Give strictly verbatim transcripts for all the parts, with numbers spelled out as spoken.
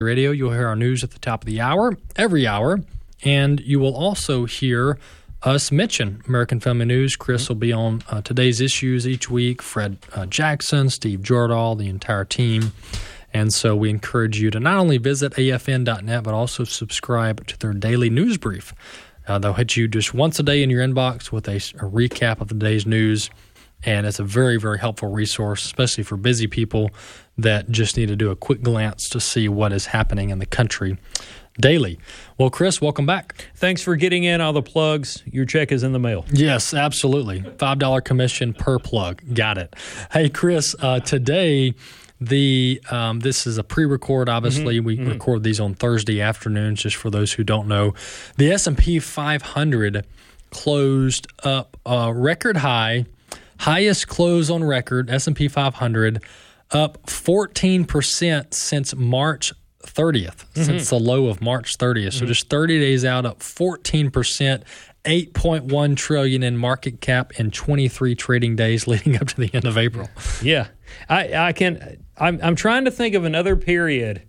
Radio. You'll hear our news at the top of the hour, every hour, and you will also hear us mention American Family News. Chris will be on uh, today's issues each week, Fred uh, Jackson, Steve Jordahl, the entire team. And so we encourage you to not only visit A F N dot net, but also subscribe to their daily news brief. Uh, they'll hit you just once a day in your inbox with a, a recap of the day's news. And it's a very, very helpful resource, especially for busy people that just need to do a quick glance to see what is happening in the country daily. Well, Chris, welcome back. Thanks for getting in all the plugs. Your check is in the mail. Yes, absolutely. five dollars commission per plug. Got it. Hey, Chris, uh, today, the um, this is a pre-record, obviously. Mm-hmm. We mm-hmm. record these on Thursday afternoons, just for those who don't know. The S and P five hundred closed up a record high. Highest close on record, S and P five hundred, up fourteen percent since March thirtieth, mm-hmm. since the low of March thirtieth. Mm-hmm. So just thirty days out, up fourteen percent, eight point one trillion dollars in market cap in twenty-three trading days leading up to the end of April. Yeah. I, I can, I'm, I'm trying to think of another period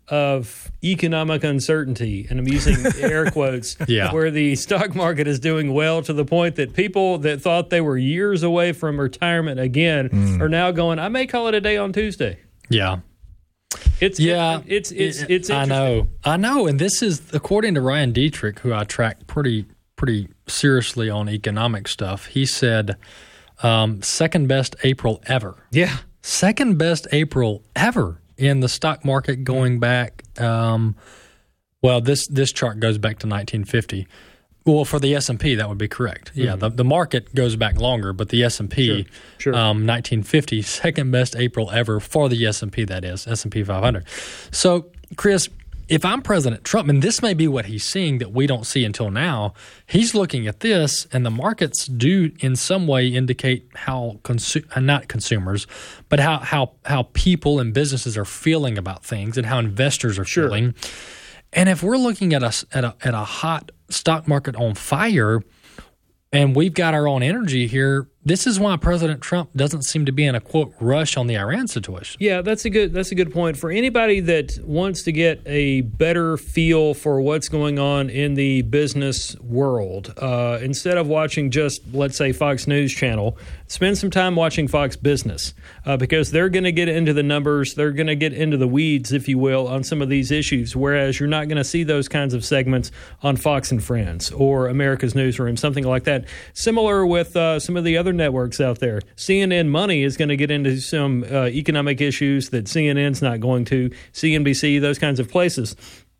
of economic uncertainty, and I'm using air quotes, yeah. where the stock market is doing well to the point that people that thought they were years away from retirement again mm. are now going, I may call it a day on Tuesday. Yeah. It's yeah, it, it's it's it's, it's I know. I know, and this is according to Ryan Dietrich, who I track pretty pretty seriously on economic stuff. He said um, second best April ever. Yeah. Second best April ever in the stock market going back, um, well, this this chart goes back to nineteen fifty. Well, for the S and P, that would be correct. Mm-hmm. Yeah, the, the market goes back longer, but the S and P, sure, sure. Um, nineteen fifty, second best April ever for the S and P, that is, S and P five hundred. So, Chris, if I'm President Trump, and this may be what he's seeing that we don't see until now, he's looking at this, and the markets do in some way indicate how, consu- not consumers, but how, how, how people and businesses are feeling about things and how investors are sure. feeling. And if we're looking at a, at a, at a hot stock market on fire, and we've got our own energy here, this is why President Trump doesn't seem to be in a, quote, rush on the Iran situation. Yeah, that's a good that's a good point. For anybody that wants to get a better feel for what's going on in the business world, uh, instead of watching just, let's say, Fox News Channel, spend some time watching Fox Business, uh, because they're going to get into the numbers, they're going to get into the weeds, if you will, on some of these issues, whereas you're not going to see those kinds of segments on Fox and Friends or America's Newsroom, something like that. Similar with uh, some of the other networks out there. C N N Money is going to get into some uh, economic issues that C N N's not going to, C N B C, those kinds of places.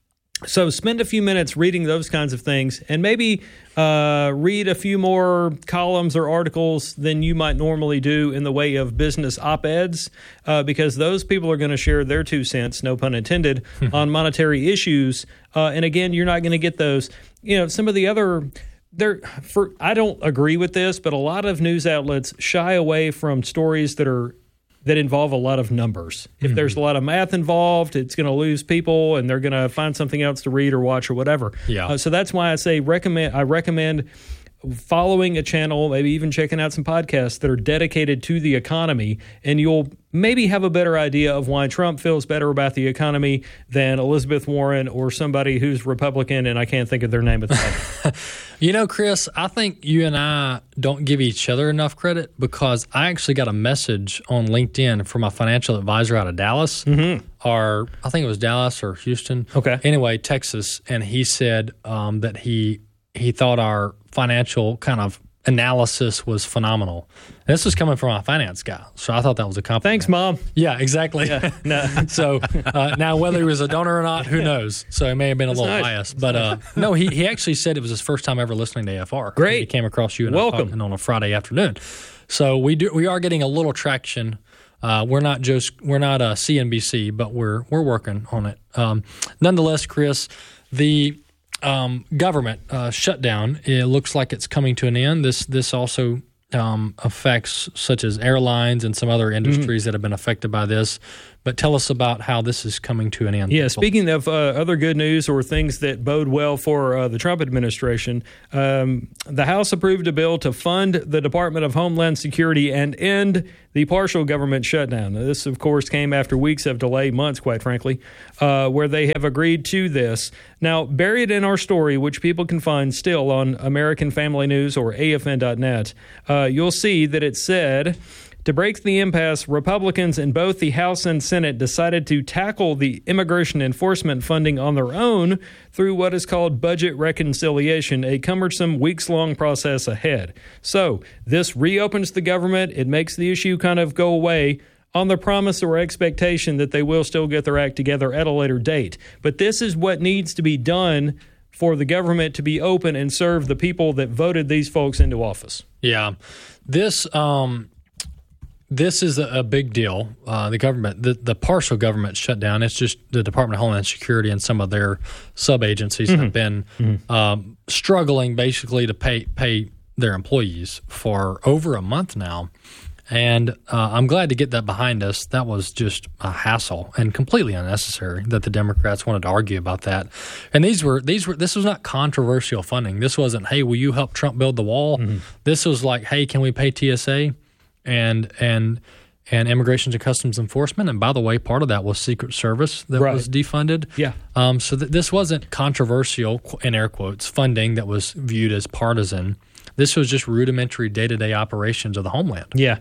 So spend a few minutes reading those kinds of things, and maybe uh, read a few more columns or articles than you might normally do in the way of business op-eds, uh, because those people are going to share their two cents, no pun intended, on monetary issues. Uh, and again, you're not going to get those. You know, some of the other... There, for I don't agree with this, but a lot of news outlets shy away from stories that are that involve a lot of numbers. If mm-hmm. there's a lot of math involved, it's going to lose people, and they're going to find something else to read or watch or whatever. Yeah. Uh, so that's why I say recommend. I recommend following a channel, maybe even checking out some podcasts that are dedicated to the economy, and you'll maybe have a better idea of why Trump feels better about the economy than Elizabeth Warren or somebody who's Republican, and I can't think of their name at the moment. You know, Chris, I think you and I don't give each other enough credit, because I actually got a message on LinkedIn from my financial advisor out of Dallas, mm-hmm. or I think it was Dallas or Houston. Okay. Anyway, Texas, and he said um, that he he thought our financial kind of analysis was phenomenal. And this was coming from a finance guy, so I thought that was a compliment. Thanks, Mom. Yeah, exactly. Yeah, no. So uh, now whether he was a donor or not, who knows? So he may have been a That's little nice. biased. But uh, no, he, he actually said it was his first time ever listening to A F R. Great. He came across you and Welcome. talking on a Friday afternoon. So we do we are getting a little traction. Uh, we're not just we're not a C N B C, but we're we're working on it. Um, nonetheless, Chris, the um, government uh, shutdown, it looks like it's coming to an end. This this also um, affects such as airlines and some other industries mm-hmm. that have been affected by this. But tell us about how this is coming to an end. Yeah, speaking of uh, other good news or things that bode well for uh, the Trump administration, um, the House approved a bill to fund the Department of Homeland Security and end the partial government shutdown. Now, this, of course, came after weeks of delay, months, quite frankly, uh, where they have agreed to this. Now, buried in our story, which people can find still on American Family News or A F N dot net, uh, you'll see that it said, to break the impasse, Republicans in both the House and Senate decided to tackle the immigration enforcement funding on their own through what is called budget reconciliation, a cumbersome weeks-long process ahead. So this reopens the government. It makes the issue kind of go away on the promise or expectation that they will still get their act together at a later date. But this is what needs to be done for the government to be open and serve the people that voted these folks into office. Yeah. This... um This is a, a big deal. Uh, the government, the, the partial government shutdown, it's just the Department of Homeland Security and some of their sub-agencies mm-hmm. have been mm-hmm. um, struggling basically to pay pay their employees for over a month now. And uh, I'm glad to get that behind us. That was just a hassle and completely unnecessary that the Democrats wanted to argue about that. And these were these were this was not controversial funding. This wasn't, hey, will you help Trump build the wall? Mm-hmm. This was like, hey, can we pay T S A? And and and Immigration and Customs Enforcement, and by the way, part of that was Secret Service that right. was defunded. Yeah. Um. So th- this wasn't controversial, in air quotes, funding that was viewed as partisan. This was just rudimentary day-to-day operations of the homeland. Yeah,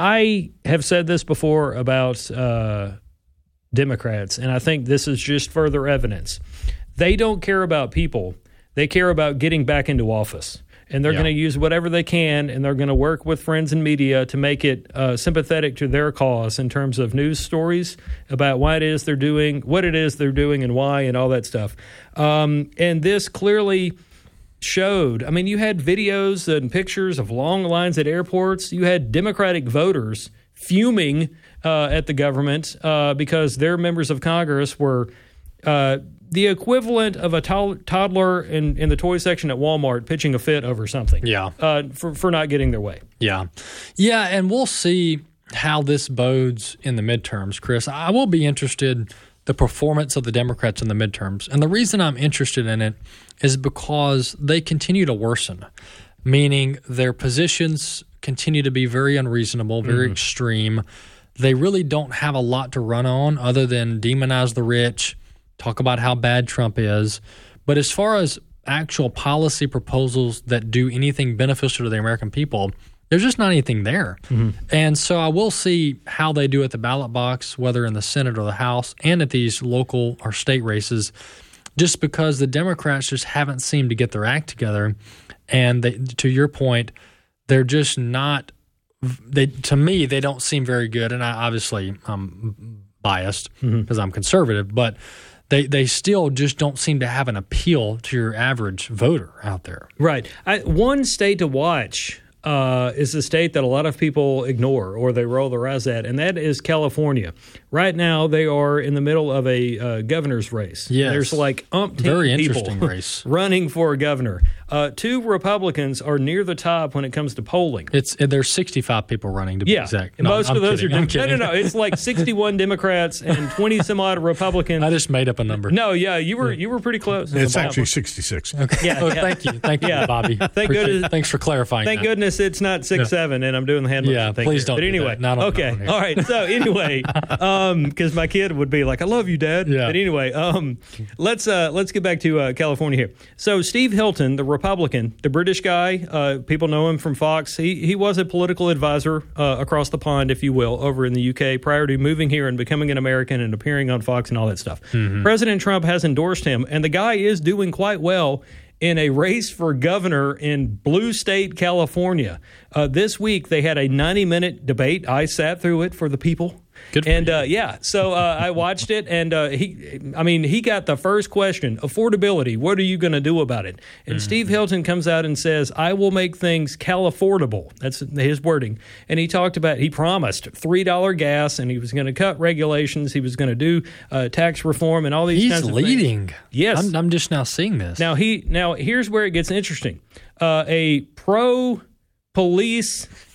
I have said this before about uh, Democrats, and I think this is just further evidence. They don't care about people; they care about getting back into office. And they're yeah. going to use whatever they can, and they're going to work with friends and media to make it uh, sympathetic to their cause in terms of news stories about why it is they're doing, what it is they're doing, and why, and all that stuff. Um, and this clearly showed. I mean, you had videos and pictures of long lines at airports. You had Democratic voters fuming uh, at the government uh, because their members of Congress were uh, the equivalent of a to- toddler in, in the toy section at Walmart pitching a fit over something. Yeah. Uh, for, for not getting their way. Yeah. Yeah, and we'll see how this bodes in the midterms, Chris. I will be interested the performance of the Democrats in the midterms. And the reason I'm interested in it is because they continue to worsen, meaning their positions continue to be very unreasonable, very mm-hmm. extreme. They really don't have a lot to run on other than demonize the rich, talk about how bad Trump is. But as far as actual policy proposals that do anything beneficial to the American people, there's just not anything there. Mm-hmm. And so I will see how they do at the ballot box, whether in the Senate or the House, and at these local or state races, just because the Democrats just haven't seemed to get their act together. And they, to your point, they're just not they to me, they don't seem very good. And I obviously I'm biased because mm-hmm. I'm conservative, but They they still just don't seem to have an appeal to your average voter out there. Right. I, one state to watch uh, is a state that a lot of people ignore or they roll their eyes at, and that is California. Right now, they are in the middle of a uh, governor's race. Yes. There's like umpteen Very people interesting race. running for governor. Uh, two Republicans are near the top when it comes to polling. It's there's sixty-five people running to be yeah. exact. And no, most I'm of those kidding. are I'm Dem- no, no, no. It's like sixty-one Democrats and twenty some odd Republicans. I just made up a number. No, yeah, you were you were pretty close. It's actually sixty-six. Okay. Yeah, oh, yeah. Thank you, thank you, yeah. Bobby. Thank goodness. Thanks for clarifying. Thank that. goodness it's not six yeah. seven, and I'm doing the hand motion. Yeah, Thank please you. don't. But do anyway, that. Not on, okay, not on all right. So anyway, um, because my kid would be like, "I love you, Dad." Yeah. But anyway, um, let's uh, let's get back to uh, California here. So Steve Hilton, the Republican, the British guy. Uh, people know him from Fox. He he was a political advisor uh, across the pond, if you will, over in the U K prior to moving here and becoming an American and appearing on Fox and all that stuff. Mm-hmm. President Trump has endorsed him, and the guy is doing quite well in a race for governor in blue state California. Uh, this week, they had a ninety-minute debate. I sat through it for the people. Good for and you. uh, yeah, so uh, I watched it, and uh, he, I mean, he got the first question: affordability. What are you going to do about it? And mm-hmm. Steve Hilton comes out and says, "I will make things Cal-affordable." That's his wording. And he talked about, he promised three dollar gas, and he was going to cut regulations. He was going to do uh, tax reform and all these He's kinds of leading. things. Yes, I'm, I'm just now seeing this. Now he now here's where it gets interesting. Uh, a pro police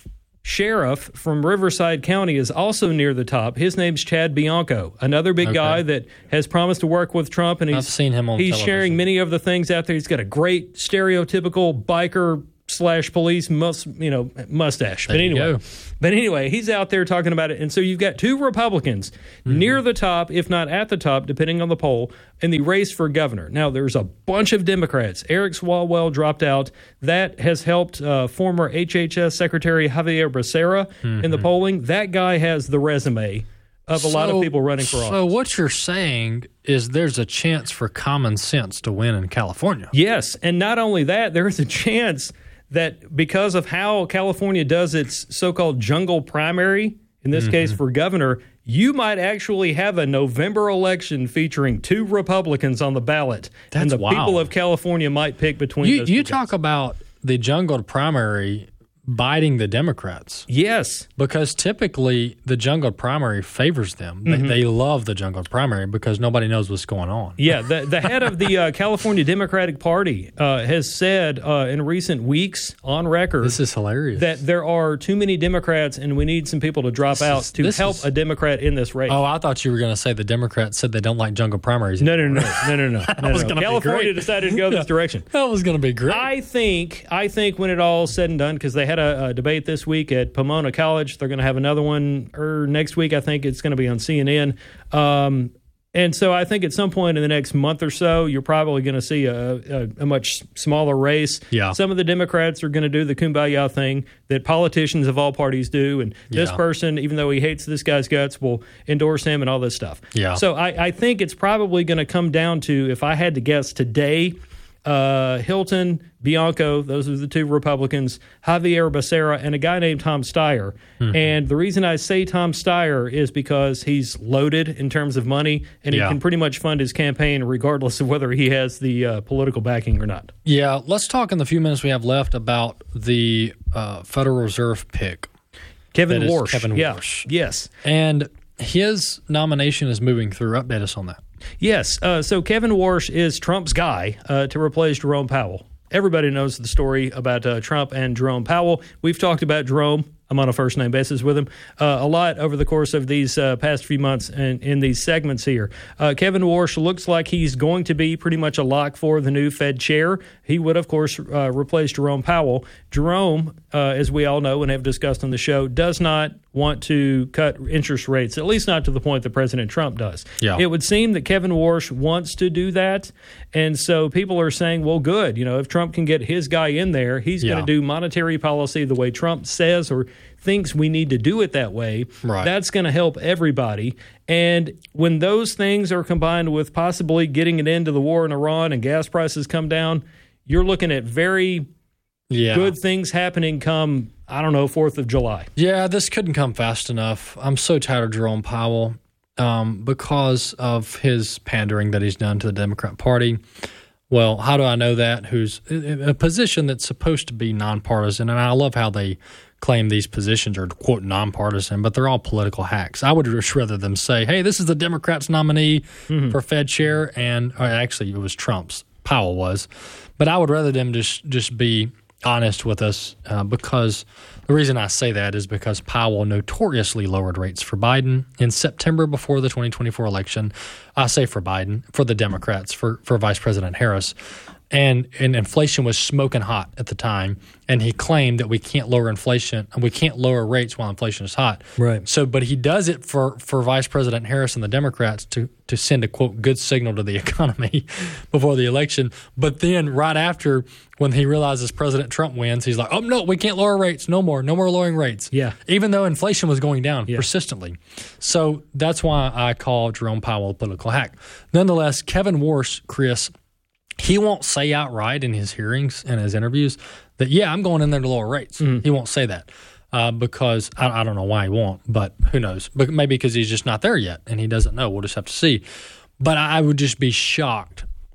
sheriff from Riverside County is also near the top. His name's Chad Bianco, another big okay. guy that has promised to work with Trump. And he's, I've seen him on He's television. sharing many of the things out there. He's got a great stereotypical biker slash police must you know mustache. There but anyway, go. but anyway, he's out there talking about it. And so you've got two Republicans mm-hmm. near the top, if not at the top, depending on the poll, in the race for governor. Now, there's a bunch of Democrats. Eric Swalwell dropped out. That has helped uh, former H H S Secretary Javier Becerra mm-hmm. in the polling. That guy has the resume of a so, lot of people running for office. So what you're saying is there's a chance for common sense to win in California. Yes, and not only that, there is a chance that because of how California does its so-called jungle primary, in this mm-hmm. case for governor, you might actually have a November election featuring two Republicans on the ballot. That's and the wild. people of California might pick between you, those You two talk guys. about the jungle primary biting the Democrats. Yes. Because typically the jungle primary favors them. Mm-hmm. They, they love the jungle primary because nobody knows what's going on. Yeah, the, the head of the uh, California Democratic Party uh, has said uh, in recent weeks on record this is hilarious. that there are too many Democrats and we need some people to drop this out is, to help is, a Democrat in this race. Oh, I thought you were going to say the Democrats said they don't like jungle primaries. No, no, no, no, no, no. that no, was no. gonna California be great. decided to go this direction. That was going to be great. I think, I think when it all said and done, because they had a, a debate this week at Pomona College. They're going to have another one or next week. I think it's going to be on C N N. Um, and so I think at some point in the next month or so, you're probably going to see a, a, a much smaller race. Yeah. Some of the Democrats are going to do the kumbaya thing that politicians of all parties do. And this yeah. person, even though he hates this guy's guts, will endorse him and all this stuff. Yeah. So I, I think it's probably going to come down to, if I had to guess today, uh, Hilton, Bianco, those are the two Republicans, Javier Becerra, and a guy named Tom Steyer. Mm-hmm. And the reason I say Tom Steyer is because he's loaded in terms of money, and yeah. he can pretty much fund his campaign regardless of whether he has the uh, political backing or not. Yeah, let's talk in the few minutes we have left about the uh, Federal Reserve pick. Kevin Warsh. Kevin yeah. Warsh. Yes. And his nomination is moving through. Update us on that. Yes. Uh, so Kevin Warsh is Trump's guy uh, to replace Jerome Powell. Everybody knows the story about uh, Trump and Jerome Powell. We've talked about Jerome. I'm on a first-name basis with him uh, a lot over the course of these uh, past few months and in these segments here. Uh, Kevin Warsh looks like he's going to be pretty much a lock for the new Fed chair. He would, of course, uh, replace Jerome Powell. Jerome, uh, as we all know and have discussed on the show, does not want to cut interest rates, at least not to the point that President Trump does. Yeah. It would seem that Kevin Warsh wants to do that, and so people are saying, well, good. You know, if Trump can get his guy in there, he's yeah. going to do monetary policy the way Trump says or thinks we need to do it that way. Right. That's going to help everybody. And when those things are combined with possibly getting an end to the war in Iran and gas prices come down, you're looking at very yeah. good things happening come, I don't know, fourth of July. Yeah, this couldn't come fast enough. I'm so tired of Jerome Powell um, because of his pandering that he's done to the Democrat Party. Well, how do I know that? Who's a position that's supposed to be nonpartisan, and I love how they claim these positions are, quote, nonpartisan, but they're all political hacks. I would just rather them say, hey, this is the Democrats' nominee mm-hmm. for Fed chair, and or actually it was Trump's. Powell was. But I would rather them just, just be honest with us uh, because the reason I say that is because Powell notoriously lowered rates for Biden in September before the twenty twenty-four election. I say for Biden, for the Democrats, for, for Vice President Harris. And, and inflation was smoking hot at the time, and he claimed that we can't lower inflation, we can't lower rates while inflation is hot. Right. So, but he does it for, for Vice President Harris and the Democrats to to send a quote good signal to the economy before the election. But then right after, when he realizes President Trump wins, he's like, oh no, we can't lower rates, no more, no more lowering rates. Yeah. Even though inflation was going down yeah. persistently. So that's why I call Jerome Powell a political hack. Nonetheless, Kevin Warsh, Chris. He won't say outright in his hearings and his interviews that, yeah, I'm going in there to lower rates. Mm-hmm. He won't say that uh, because I, I don't know why he won't, but who knows? But maybe because he's just not there yet and he doesn't know. We'll just have to see. But I would just be shocked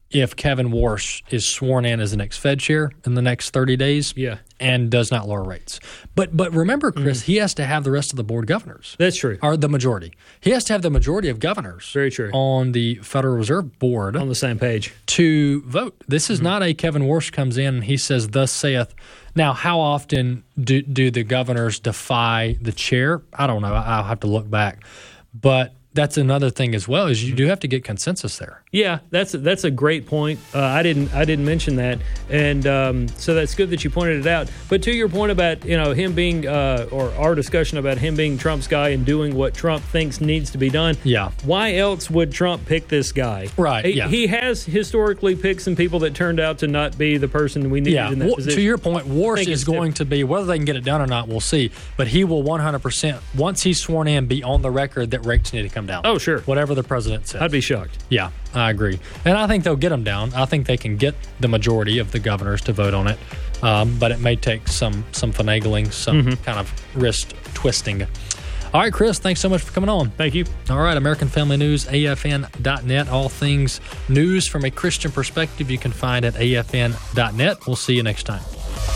if Kevin Warsh is sworn in as the next Fed chair in the next thirty days yeah. and does not lower rates. But but remember, Chris, mm. he has to have the rest of the board governors. That's true. Or the majority. He has to have the majority of governors Very true. on the Federal Reserve Board. On the same page. To vote. This is mm. not a Kevin Warsh comes in and he says, thus saith. Now, how often do, do the governors defy the chair? I don't know. I'll have to look back. But that's another thing as well, is you do have to get consensus there. Yeah, that's a, that's a great point. Uh, I didn't I didn't mention that, and um, so that's good that you pointed it out. But to your point about you know him being uh, or our discussion about him being Trump's guy and doing what Trump thinks needs to be done. Yeah. Why else would Trump pick this guy? Right. He, yeah. he has historically picked some people that turned out to not be the person we needed yeah. in that well, position. To your point, Warsh is going different. to be, whether they can get it done or not, we'll see. But he will one hundred percent, once he's sworn in, be on the record that rates need to come down. Oh, sure. Whatever the president says. I'd be shocked. Yeah, I agree. And I think they'll get them down. I think they can get the majority of the governors to vote on it. Um, but it may take some some finagling, some mm-hmm. kind of wrist twisting. All right, Chris, thanks so much for coming on. Thank you. All right, American Family News, A F N dot net. All things news from a Christian perspective you can find at A F N dot net. We'll see you next time.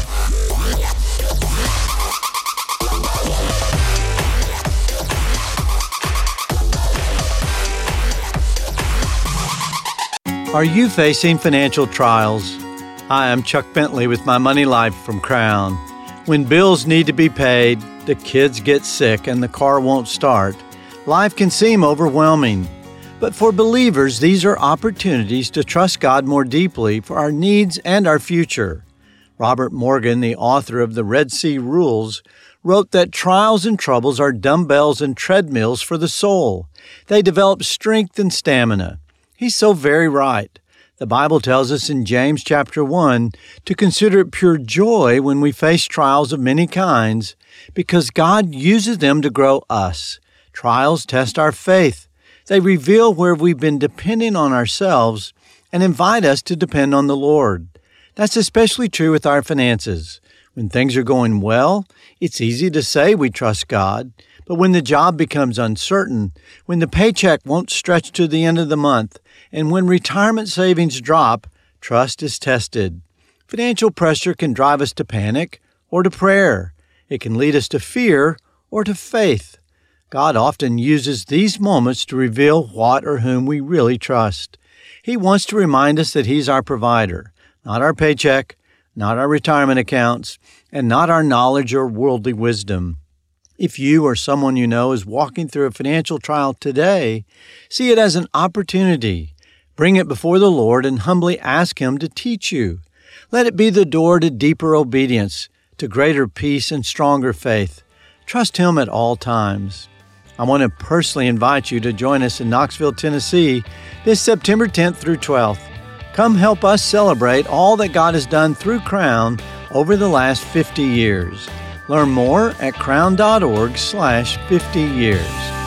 Are you facing financial trials? Hi, I'm Chuck Bentley with My Money Life from Crown. When bills need to be paid, the kids get sick, and the car won't start, life can seem overwhelming. But for believers, these are opportunities to trust God more deeply for our needs and our future. Robert Morgan, the author of the Red Sea Rules, wrote that trials and troubles are dumbbells and treadmills for the soul. They develop strength and stamina. He's so very right. The Bible tells us in James chapter one to consider it pure joy when we face trials of many kinds, because God uses them to grow us. Trials test our faith. They reveal where we've been depending on ourselves and invite us to depend on the Lord. That's especially true with our finances. When things are going well, it's easy to say we trust God. But when the job becomes uncertain, when the paycheck won't stretch to the end of the month, and when retirement savings drop, trust is tested. Financial pressure can drive us to panic or to prayer. It can lead us to fear or to faith. God often uses these moments to reveal what or whom we really trust. He wants to remind us that He's our provider, not our paycheck, not our retirement accounts, and not our knowledge or worldly wisdom. If you or someone you know is walking through a financial trial today, see it as an opportunity. Bring it before the Lord and humbly ask Him to teach you. Let it be the door to deeper obedience, to greater peace and stronger faith. Trust Him at all times. I want to personally invite you to join us in Knoxville, Tennessee, this September tenth through twelfth. Come help us celebrate all that God has done through Crown over the last fifty years. Learn more at crown.org slash 50 years.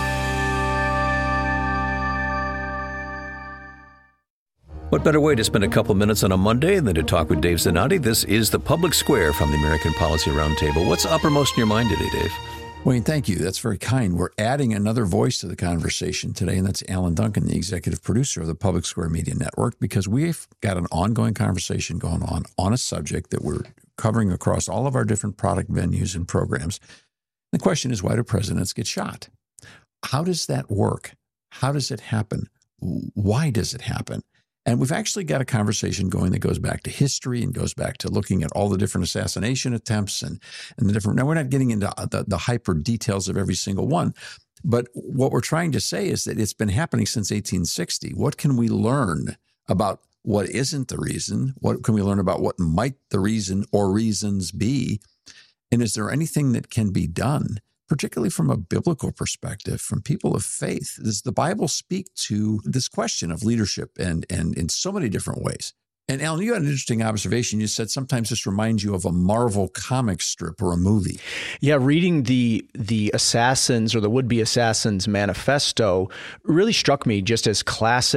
What better way to spend a couple minutes on a Monday than to talk with Dave Zanotti? This is the Public Square from the American Policy Roundtable. What's uppermost in your mind today, Dave? Wayne, thank you. That's very kind. We're adding another voice to the conversation today, and that's Alan Duncan, the executive producer of the Public Square Media Network, because we've got an ongoing conversation going on on a subject that we're covering across all of our different product venues and programs. The question is, why do presidents get shot? How does that work? How does it happen? Why does it happen? And we've actually got a conversation going that goes back to history and goes back to looking at all the different assassination attempts and, and the different. Now, we're not getting into the, the hyper details of every single one, but what we're trying to say is that it's been happening since eighteen sixty. What can we learn about what isn't the reason? What can we learn about what might the reason or reasons be? And is there anything that can be done, particularly from a biblical perspective, from people of faith? Does the Bible speak to this question of leadership and, and in so many different ways? And Alan, you had an interesting observation. You said sometimes this reminds you of a Marvel comic strip or a movie. Yeah, reading the the assassins or the would-be assassins manifesto really struck me just as classic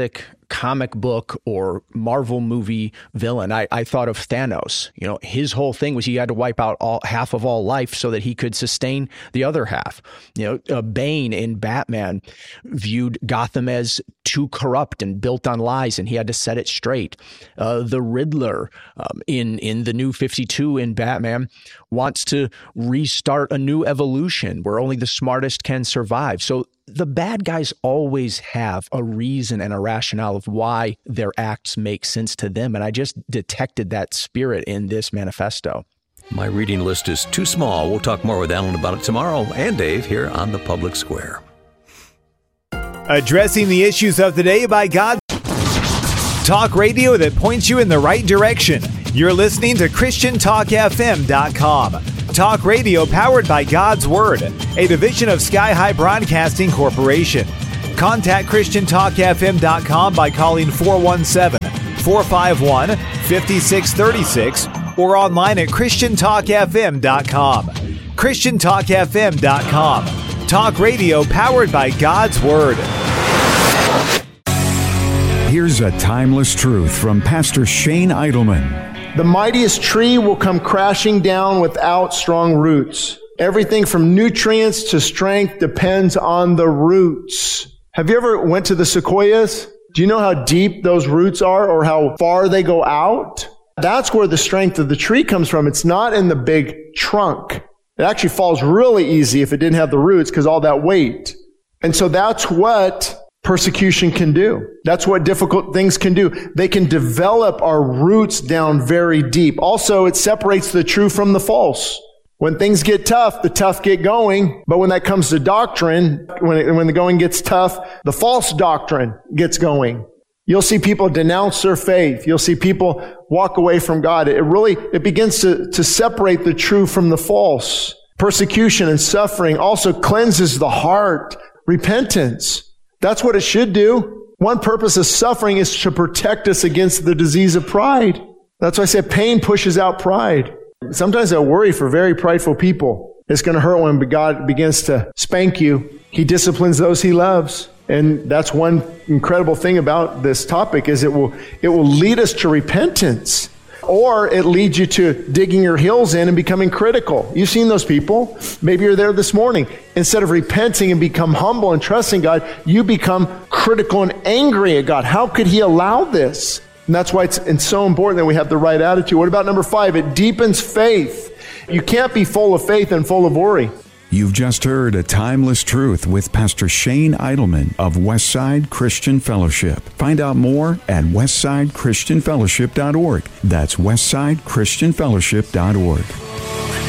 comic book or Marvel movie villain. I, I thought of Thanos. You know, his whole thing was he had to wipe out all half of all life so that he could sustain the other half. You know, uh, Bane in Batman viewed Gotham as too corrupt and built on lies, and he had to set it straight. Uh, the Riddler um, in in the New fifty-two in Batman wants to restart a new evolution where only the smartest can survive. So the bad guys always have a reason and a rationale of why their acts make sense to them. And I just detected that spirit in this manifesto. My reading list is too small. We'll talk more with Alan about it tomorrow and Dave here on the Public Square. Addressing the issues of the day by God. Talk radio that points you in the right direction. You're listening to Christian Talk F M dot com. Talk radio powered by God's Word, a division of Sky High Broadcasting Corporation. Contact Christian Talk F M dot com by calling four one seven, four five one, five six three six or online at Christian Talk F M dot com. Christian Talk F M dot com. Talk radio powered by God's Word. Here's a timeless truth from Pastor Shane Idleman. The mightiest tree will come crashing down without strong roots. Everything from nutrients to strength depends on the roots. Have you ever went to the sequoias? Do you know how deep those roots are or how far they go out? That's where the strength of the tree comes from. It's not in the big trunk. It actually falls really easy if it didn't have the roots because all that weight. And so that's what persecution can do. That's what difficult things can do. They can develop our roots down very deep. Also, it separates the true from the false. When things get tough, the tough get going. But when that comes to doctrine, when, it, when the going gets tough, the false doctrine gets going. You'll see people denounce their faith. You'll see people walk away from God. It really, it begins to, to separate the true from the false. Persecution and suffering also cleanses the heart. Repentance. That's what it should do. One purpose of suffering is to protect us against the disease of pride. That's why I said pain pushes out pride. Sometimes I worry for very prideful people. It's going to hurt when God begins to spank you. He disciplines those he loves. And that's one incredible thing about this topic is it will, it will lead us to repentance. Or it leads you to digging your heels in and becoming critical. You've seen those people. Maybe you're there this morning. Instead of repenting and become humble and trusting God, you become critical and angry at God. How could he allow this? And that's why it's, it's so important that we have the right attitude. What about number five? It deepens faith. You can't be full of faith and full of worry. You've just heard a timeless truth with Pastor Shane Idleman of Westside Christian Fellowship. Find out more at westside christian fellowship dot org. That's westside christian fellowship dot org.